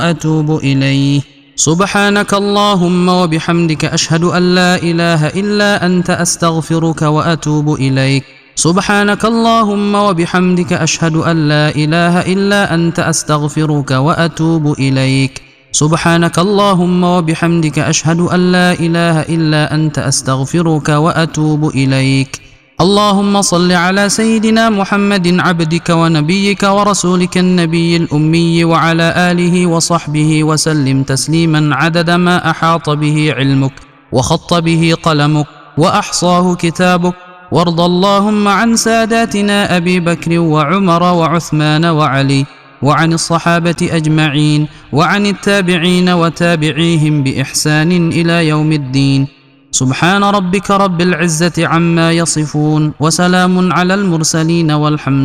وأتوب إليه. سبحانك اللهم وبحمدك أشهد أن لا إله إلا أنت أستغفرك وأتوب إليك. سبحانك اللهم وبحمدك أشهد أن لا إله إلا أنت أستغفرك وأتوب إليك. سبحانك اللهم وبحمدك أشهد أن لا إله إلا أنت أستغفرك وأتوب إليك. اللهم صل على سيدنا محمد عبدك ونبيك ورسولك النبي الأمي وعلى آله وصحبه وسلم تسليما عدد ما أحاط به علمك وخط به قلمك وأحصاه كتابك. وارض اللهم عن ساداتنا أبي بكر وعمر وعثمان وعلي وعن الصحابة أجمعين وعن التابعين وتابعيهم بإحسان إلى يوم الدين. سبحان ربك رب العزة عما يصفون وسلام على المرسلين والحمد